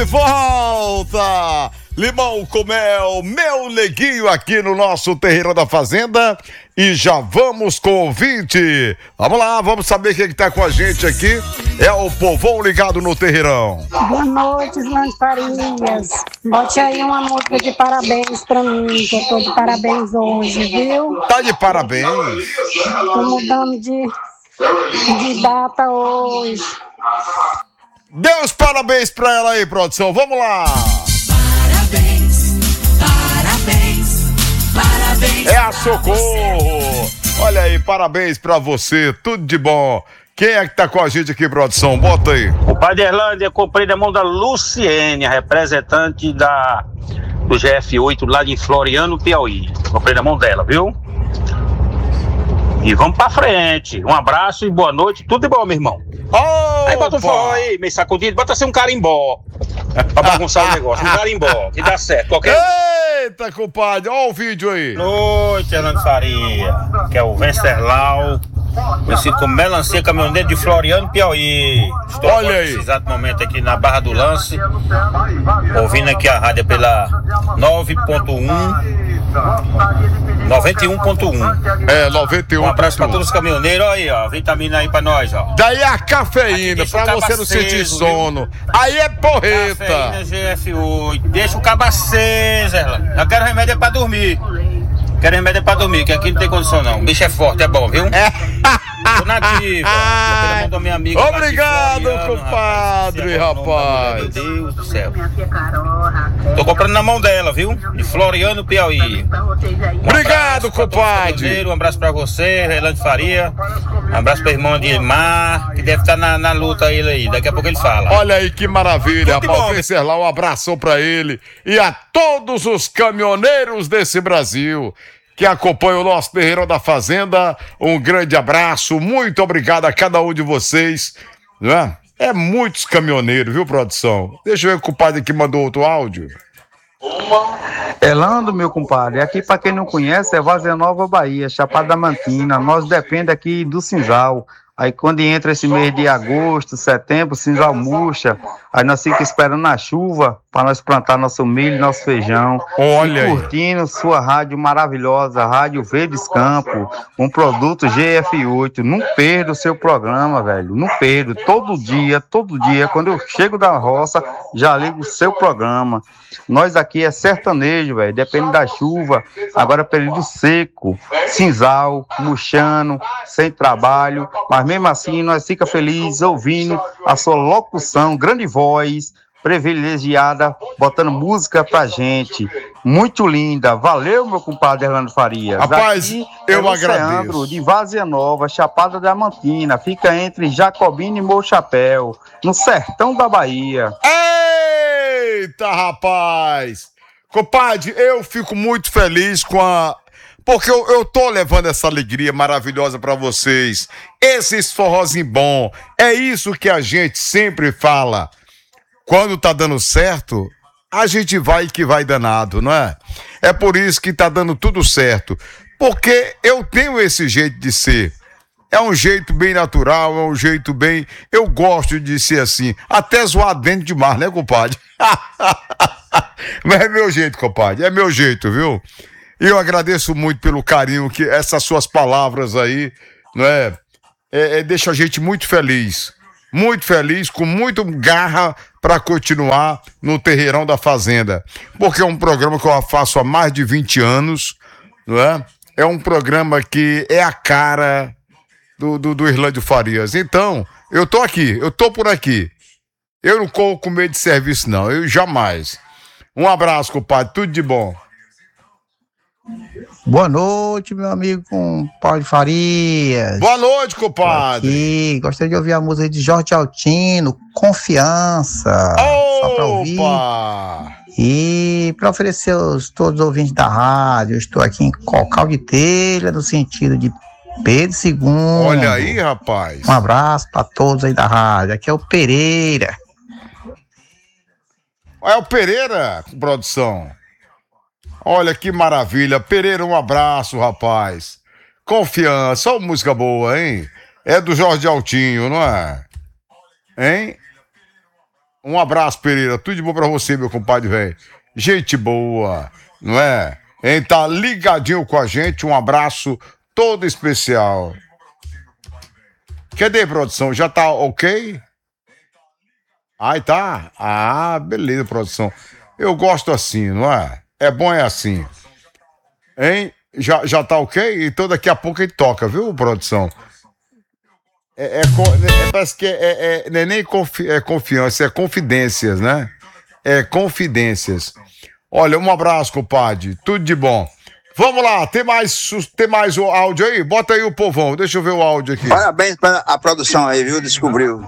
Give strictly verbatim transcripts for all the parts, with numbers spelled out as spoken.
Volta! Limão com mel, meu neguinho aqui no nosso Terreiro da Fazenda. E já vamos com o ouvinte. Vamos lá, vamos saber quem que tá com a gente aqui. É o povão ligado no Terreirão. Boa noite, Islândia Farias. Bote aí uma música de parabéns pra mim, que eu tô de parabéns hoje, viu? Tá de parabéns. Tô mudando de, de data hoje. Dê os parabéns pra ela aí, produção. Vamos lá. Parabéns, parabéns, parabéns. É a Socorro. Olha aí, parabéns pra você. Tudo de bom. Quem é que tá com a gente aqui, produção? Bota aí. O Padre Erlândia, comprei da mão da Luciene, representante da, do G F oito lá de Floriano, Piauí. Comprei da mão dela, viu? E vamos pra frente. Um abraço e boa noite. Tudo de bom, meu irmão. Oh, aí bota um forró aí, meio sacudido. Bota assim um carimbó. Pra bagunçar o negócio. Um carimbó, que dá certo. Qualquer... Eita, compadre. Olha o vídeo aí. Boa noite, Hernando Faria. Que é o Venceslau. Conhecido como Melancia Caminhoneiro de Floriano, Piauí. Estou Olha agora, aí. nesse exato momento aqui na Barra do Lance, ouvindo aqui a rádio pela nove ponto um, noventa e um ponto um. É, noventa e um. Um abraço para todos os caminhoneiros. Olha aí, ó, vitamina aí pra nós, ó. Daí a cafeína, Deixa o pra cabo você não sentir aceso, sono. Aí é porreta. Cafeína G F oito. Deixa o cabo aceso, Erlan. Eu quero remédio pra dormir. Quero remédio pra dormir, que aqui não tem condição não. O bicho é forte, é bom, viu? É. Tô nativa. Pelo mão da minha amiga. Obrigado, Floriano, compadre, rapaz. Meu Deus do céu. Tô comprando na mão dela, viu? De Floriano, Piauí. Um Obrigado, abraço pra todos os compadre. caminhoneiros, um abraço pra você, Relante Faria. Um abraço pra irmã de Mar, que deve estar na, na luta ele aí. Daqui a pouco ele fala. Olha aí que maravilha, Tudo de bom. rapaz. Venceslau, um abração pra ele e a todos os caminhoneiros desse Brasil que acompanham o nosso Terreiro da Fazenda. Um grande abraço, muito obrigado a cada um de vocês, né? É muitos caminhoneiros, viu, produção? Deixa eu ver o compadre que mandou outro áudio. Elando, meu compadre, aqui para quem não conhece é Vazia Nova, Bahia, Chapada Diamantina. Nós depende aqui do Cinzal. Aí quando entra esse mês de agosto, setembro, o Cinzal murcha. Aí nós ficamos esperando a chuva para nós plantar nosso milho, nosso feijão. Olha e aí. curtindo sua rádio maravilhosa, Rádio Verdes Campo, um produto G F oito. Não perda o seu programa, velho. Não perda. Todo dia, todo dia, quando eu chego da roça, já ligo o seu programa. Nós aqui é sertanejo, velho. Depende da chuva. Agora período seco, cinzal, murchando, sem trabalho. Mas mesmo assim, nós fica felizes ouvindo a sua locução, grande voz, privilegiada, botando música pra gente. Muito linda. Valeu, meu compadre Hernando Farias. Rapaz, Aqui eu é Luciandro, agradeço. de Vazia Nova, Chapada Diamantina. Fica entre Jacobina e Morro Chapéu, no sertão da Bahia. Eita, rapaz! Compadre, eu fico muito feliz com a... Porque eu, eu tô levando essa alegria maravilhosa pra vocês. Esses forrozinho bom. É isso que a gente sempre fala. Quando tá dando certo, a gente vai que vai danado, não é? É por isso que tá dando tudo certo. Porque eu tenho esse jeito de ser. É um jeito bem natural, é um jeito bem... Eu gosto de ser assim. Até zoar dentro demais, né, compadre? Mas é meu jeito, compadre. É meu jeito, viu? E eu agradeço muito pelo carinho que essas suas palavras aí, não é? É, é deixa a gente muito feliz. Muito feliz, com muito garra para continuar no Terreirão da Fazenda. Porque é um programa que eu faço há mais de vinte anos, não é? É um programa que é a cara do, do, do Irlândio Farias. Então, eu tô aqui, eu tô por aqui. Eu não corro com medo de serviço, não. Eu jamais. Um abraço, compadre. Tudo de bom. Boa noite, meu amigo com Paulo Farias. Boa noite, compadre. Aqui, gostaria de ouvir a música de Jorge Altino, Confiança. Só pra ouvir. Opa! E para oferecer aos todos os ouvintes da rádio, eu estou aqui em Cocal de Telha, no sentido de Pedro segundo. Olha aí, rapaz. Um abraço para todos aí da rádio. Aqui é o Pereira. É o Pereira, produção. Olha que maravilha. Pereira, um abraço, rapaz. Confiança, olha música boa, hein? É do Jorge Altinho, não é? Hein? Um abraço, Pereira. Tudo de bom pra você, meu compadre, velho. Gente boa, não é? Hein, tá ligadinho com a gente. Um abraço todo especial. Cadê, produção? Já tá ok? Ai, tá? Ah, beleza, produção. Eu gosto assim, não é? É bom é assim. Hein? Já, já tá ok? Então daqui a pouco ele toca, viu, produção? É, é, é, parece que é, é, é, não é nem confi, é confiança, é confidências, né? É confidências. Olha, um abraço, compadre. Tudo de bom. Vamos lá, tem mais, tem mais o áudio aí? Bota aí o povão, deixa eu ver o áudio aqui. Parabéns para a produção aí, viu? Descobriu.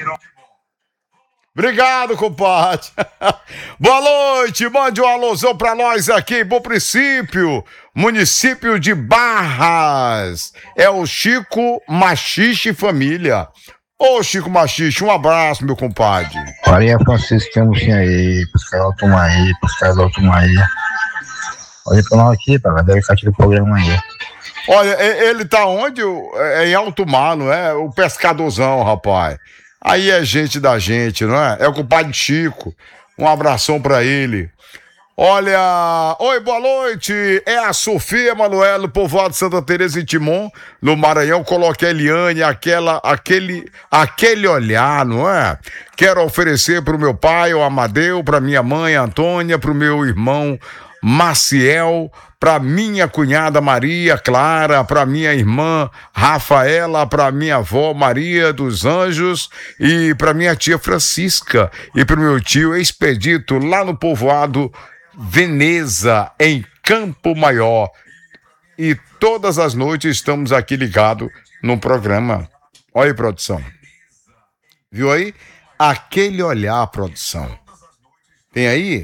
Obrigado, compadre. Boa noite, mande um alôzão pra nós aqui, Bom Princípio, município de Barras. É o Chico Machixe Família. Ô, Chico Machixe, um abraço, meu compadre. Maria Francisca, tem um mocinho aí, pros caras do Tumaí, pros caras do Tumaí. Olha pra nós aqui, pra deve estar aqui do programa aí. Olha, ele tá onde? É em Alto Mar, não é? O pescadorzão, rapaz. Aí é gente da gente, não é? É o compadre Chico. Um abração pra ele. Olha, oi, boa noite. É a Sofia Manoela, povoado de Santa Teresa em Timon, no Maranhão. Coloque a Eliane, aquela, aquele, aquele olhar, não é? Quero oferecer pro meu pai, o Amadeu, pra minha mãe, a Antônia, pro meu irmão Maciel, para minha cunhada Maria Clara, para minha irmã Rafaela, para minha avó Maria dos Anjos e para minha tia Francisca e para o meu tio Expedito lá no povoado Veneza, em Campo Maior. E todas as noites estamos aqui ligados no programa. Olha aí, produção. Viu aí? Aquele olhar, produção. Tem aí?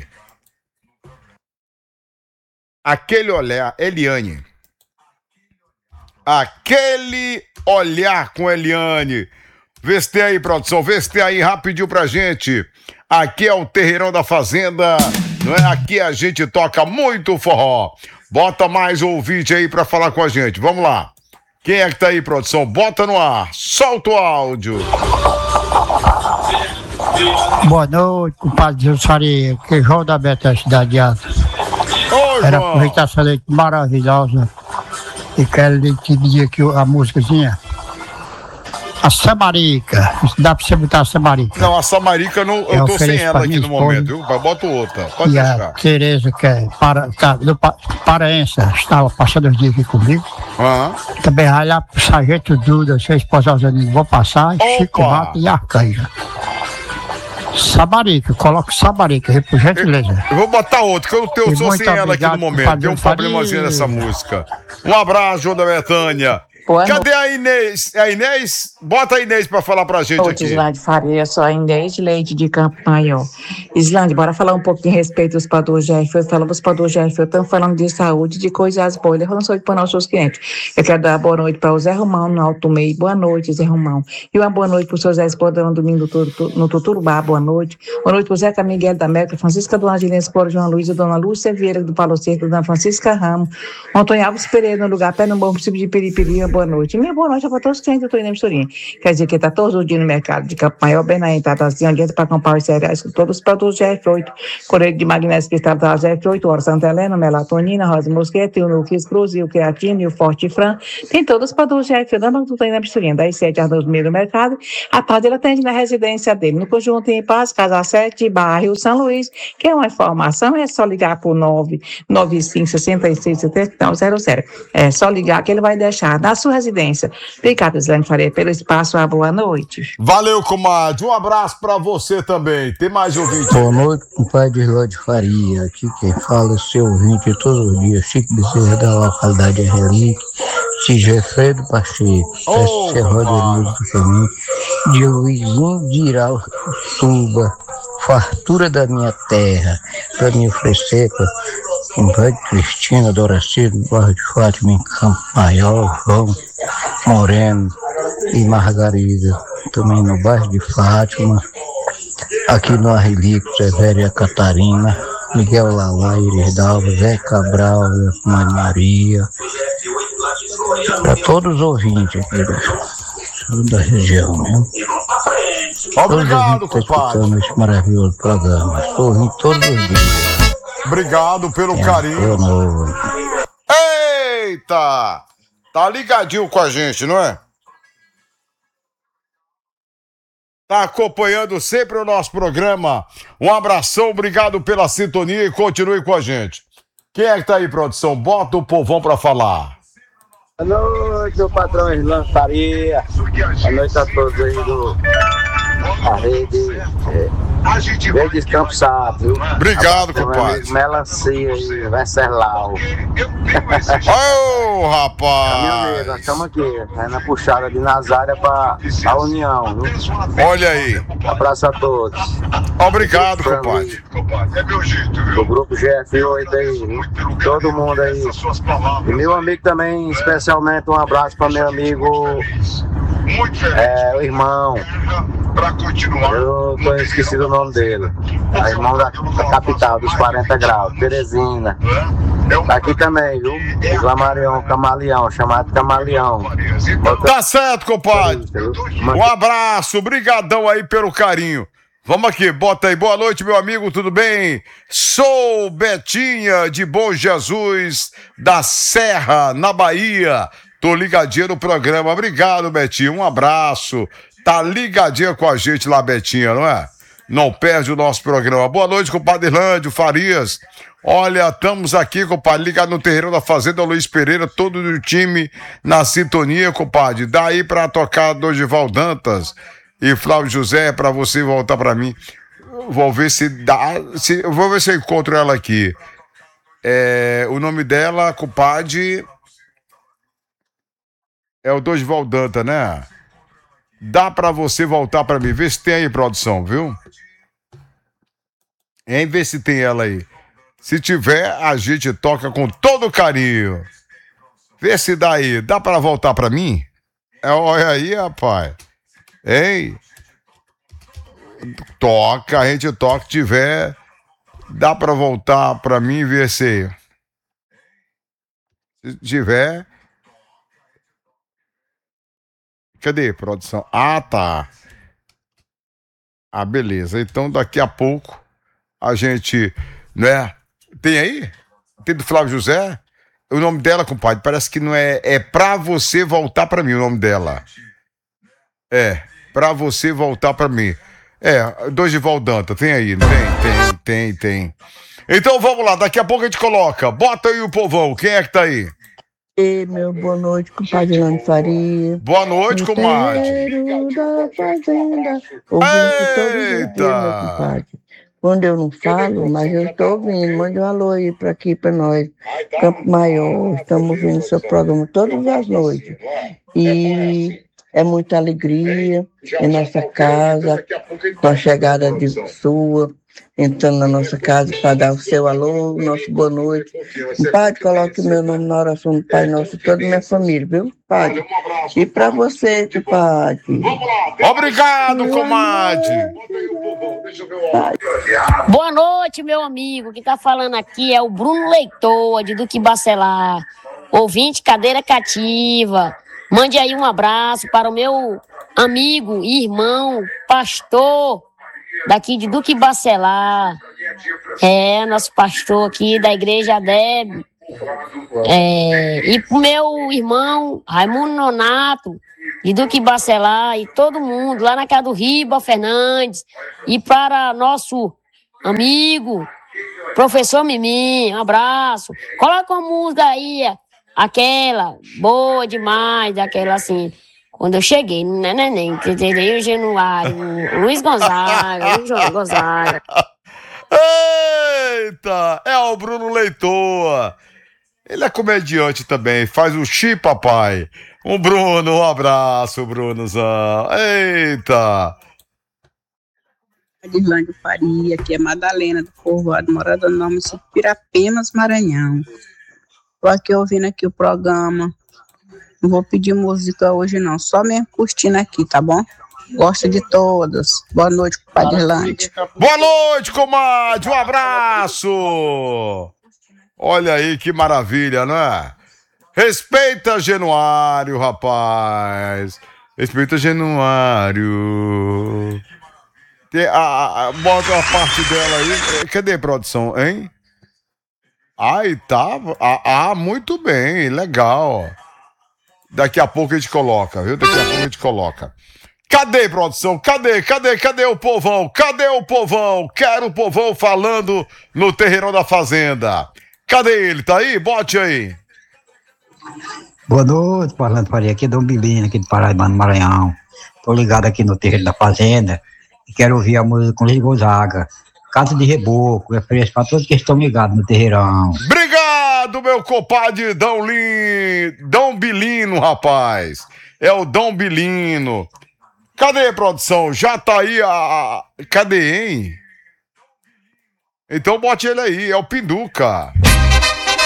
Aquele olhar, Eliane. Aquele olhar com Eliane. Vê se tem aí, produção. Vê se tem aí rapidinho pra gente. Aqui é o Terreirão da Fazenda. Não é? Aqui a gente toca muito forró. Bota mais ouvinte aí pra falar com a gente. Vamos lá. Quem é que tá aí, produção? Bota no ar. Solta o áudio. Boa noite, compadre Deus Faria. Que João da Beta, cidade de Alta. Ô, Era aproveitar essa leite maravilhosa e quero lhe pedir aqui a músicazinha. A Samarica. Dá pra você botar a Samarica? Não, a Samarica não, eu, eu tô sem ela aqui no momento, viu? Bota outra. Pode e deixar. A Tereza, que é para, tá, do Paraense, estava passando os dias aqui comigo. Uhum. Também vai lá pro Sargento Duda, seu esposo vou passar, Opa. Chico Rato e Arcanjo. Sabarica, coloca Sabarica, por gentileza. Eu vou botar outro, que eu tô, sou sem ela aqui no momento. Tem um problemazinho nessa música. Um abraço, João da Betânia. Boa Cadê noite. a Inês? A Inês? Bota a Inês pra falar pra gente Ô, aqui. Islande Faria, sou a Inês Leite de Campo Maior. Islande, bora falar um pouquinho a respeito dos padores G F. Eu falo dos padores G F. Eu estamos falando de saúde, de coisas boas. Eu não sou de pôr nossos clientes. Eu quero dar boa noite para o Zé Romão, no Alto Meio. Boa noite, Zé Romão. E uma boa noite para o seu Zé Espodão, domingo no Tuturubá. Boa noite. Boa noite para o Zeca Miguel da América, Francisca Dona Angelina Esporo, João Luiz, Dona Lúcia Vieira do Palo Certo, Dona Francisca Ramos, Antônio Alves Pereira, no lugar pé no bom princípio de Peripiri. Boa noite. Minha boa noite para todos os clientes do Toinha Misturinha. Quer dizer que está todos os dias no mercado de Campo Maior, bem na entrada, assim, adianta para comprar os cereais, todos os produtos G F oito, Correio de Magnésio Cristal da G F oito, Hora Santa Helena, Melatonina, Rosa Mosqueta, o Nuquis Cruz, o Creatina, o Forte Fran, tem todos os produtos G F oito, do Toinha Misturinha, das sete às doze mil no mercado. A tarde ele atende na residência dele, no Conjunto em Paz, Casa sete, bairro São Luís. Quer uma informação? É só ligar por nove nove cinco, seis seis, sete não, zero zero. É só ligar que ele vai deixar na sua residência. Obrigada, Islane Faria, pelo espaço. Uma boa noite. Valeu, comadre. Um abraço pra você também. Tem mais ouvinte? Boa noite, compadre Islane Faria. Aqui quem fala é o seu ouvinte todos os dias. Chico Bezerra da localidade de Relíquia. Sigefredo Pacheco. Oh, Sérgio Rodrigues do Caminho. De Luizinho de Irautuba. Fartura da minha terra. Pra me oferecer com compadre Cristina, Doracildo, Barra de Fátima, em Campo Maior, João Moreno e Margarida, também no bairro de Fátima, aqui no Arrelico, Zé Velha Catarina, Miguel Lalá, Iris Dalva, Zé Cabral, Mãe Maria, para todos os ouvintes aqui da, da região, né? Obrigado, Todos compadre. escutando esse maravilhoso programa. Estou ouvindo todos os dias. Obrigado pelo É, carinho. boa noite. Eita! Tá ligadinho com a gente, não é? Tá acompanhando sempre o nosso programa. Um abração, obrigado pela sintonia e continue com a gente. Quem é que tá aí, produção? Bota o povão pra falar. Boa noite, meu patrão Irlan Faria. Boa noite a todos aí do a rede é, Verdes Campos Sá, viu? Obrigado, Tem um compadre. amigo Melancia aí, Venceslau. Ô, rapaz! Caminhoneiro, nós estamos aqui, né, na puxada de Nazária para a União, viu? Olha aí. Abraço a todos. Obrigado, compadre. Do grupo G F oito aí, viu? Todo mundo aí. E meu amigo também, especialmente um abraço para meu amigo, é, o irmão. Eu tô esquecido o nome dele. É irmão da, da capital, dos quarenta graus, Teresina. Tá aqui também, viu? Clamarião, Camaleão, chamado Camaleão. Tá certo, compadre. Um abraço, brigadão aí pelo carinho. Vamos aqui, bota aí. Boa noite, meu amigo, tudo bem? Sou Betinha de Bom Jesus, da Serra, na Bahia. Tô ligadinha no programa. Obrigado, Betinha. Um abraço. Tá ligadinha com a gente lá, Betinha, não é? Não perde o nosso programa. Boa noite, compadre Irlândio, Farias. Olha, estamos aqui, compadre, ligado no terreiro da Fazenda Luiz Pereira, todo o time na sintonia, compadre. Daí pra tocar Dorival Dantas e Flávio José, pra você voltar pra mim. Vou ver se dá. Se, vou ver se eu encontro ela aqui. É, o nome dela, compadre, é o Dorival Dantas, né? Dá pra você voltar pra mim. Vê se tem aí, produção, viu? Hein? Vê se tem ela aí. Se tiver, a gente toca com todo carinho. Vê se dá aí. Dá pra voltar pra mim? É, olha aí, rapaz. Hein? Toca, a gente toca. Se tiver, dá pra voltar pra mim e ver se... Se tiver... Cadê, produção? Ah, tá. Ah, beleza. Então, daqui a pouco, a gente, né? Tem aí? Tem do Flávio José? O nome dela, compadre, parece que não é... É pra você voltar pra mim o nome dela. É, pra você voltar pra mim. É, Dorival Dantas, tem aí? Tem, tem, tem, tem. Então, vamos lá. Daqui a pouco a gente coloca. Bota aí o povão. Quem é que tá aí? Ei, meu boa noite, compadre Lano Faria. Boa noite, No comadre. terreiro da fazenda, ouvindo todos os dias, meu compadre. Quando eu não falo, mas eu estou ouvindo. Mande um alô aí para aqui, para nós. Campo Maior, estamos ouvindo seu programa todas as noites. E é muita alegria em nossa casa, com a chegada de sua, entrando na nossa casa para dar o seu alô, o nosso boa noite. Padre, coloque o meu nome na oração do Pai Nosso e toda a minha família, viu, Padre? E para você, Padre. Obrigado, comadre. Boa noite, meu amigo. Quem tá falando aqui é o Bruno Leitor, de Duque Bacelar. Ouvinte cadeira cativa. Mande aí um abraço para o meu amigo e irmão, pastor, daqui de Duque Bacelar. É, nosso pastor aqui da igreja Deb. É, e pro meu irmão, Raimundo Nonato, de Duque Bacelar, e todo mundo, lá na casa do Riba Fernandes. E para nosso amigo, professor Mimi, um abraço. Coloca uma música aí, aquela, boa demais, daquela assim... Quando eu cheguei, né, neném, entendeu? O Januário, Luiz Gonzaga, Luiz Gonzaga. Eita! É o Bruno Leitor. Ele é comediante também, faz o Chi Papai. Um Bruno, um abraço, Brunozão. Eita! Adilândia Faria, aqui é Madalena do Povoado, morada no município de Pirapenas, Maranhão. Tô aqui ouvindo aqui o programa. Não vou pedir música hoje não, só mesmo curtindo aqui, tá bom? Gosto de todas. Boa noite, Padre Irlande. Boa noite, comadre, um abraço! Olha aí que maravilha, não é? Respeita Januário, rapaz. Respeita Januário. Tem a, a, a- bota a parte dela aí. Cadê, produção, hein? Aí tá. Ah, ah, muito bem, legal. Daqui a pouco a gente coloca, viu? Daqui a pouco a gente coloca. Cadê, produção? Cadê? Cadê? Cadê o povão? Cadê o povão? Quero o povão falando no Terreirão da Fazenda. Cadê ele? Tá aí? Bote aí. Boa noite, Parlando Faria, aqui é Dom Bilino, aqui de Paraíba, no Maranhão. Tô ligado aqui no Terreiro da Fazenda e quero ouvir a música com Luiz Gonzaga. Casa de Reboco, é preço para todos que estão ligados no Terreirão. Obrigado, meu compadre Dom Lin... Dom Bilino, rapaz. É o Dom Bilino. Cadê, produção? Já tá aí a... a- Cadê, hein? Então bote ele aí, é o Pinduca.